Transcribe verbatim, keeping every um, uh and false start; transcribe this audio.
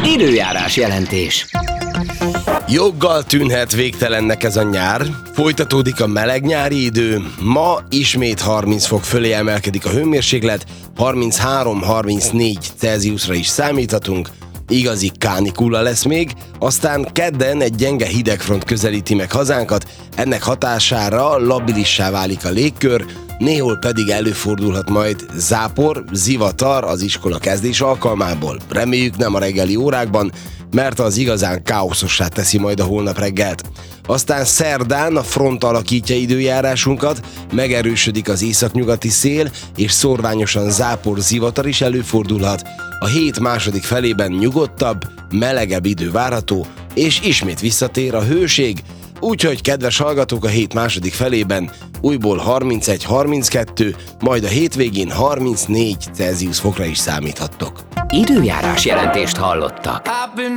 Időjárás jelentés. Joggal tűnhet végtelennek ez a nyár, folytatódik a meleg nyári idő, ma ismét harminc fok fölé emelkedik a hőmérséklet, harminchárom-harmincnégy Celsiusra is számíthatunk, igazi kánikula lesz még, aztán kedden egy gyenge hidegfront közelíti meg hazánkat, ennek hatására labilissá válik a légkör, néhol pedig előfordulhat majd zápor, zivatar az iskola kezdés alkalmából. Reméljük nem a reggeli órákban, mert az igazán káoszossá teszi majd a holnap reggelt. Aztán szerdán a front alakítja időjárásunkat, megerősödik az északnyugati szél, és szórványosan zápor, zivatar is előfordulhat. A hét második felében nyugodtabb, melegebb idő várható, és ismét visszatér a hőség, úgyhogy kedves hallgatók, a hét második felében újból harmincegy-harminckettő, majd a hétvégén harmincnégy Celsius fokra is számíthattok. Időjárás jelentést hallottak.